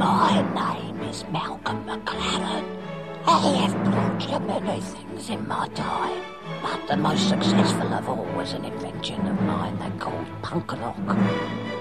My name is Malcolm McLaren. I have brought you many things in my time, but the most successful of all was an invention of mine they called Punk Lock.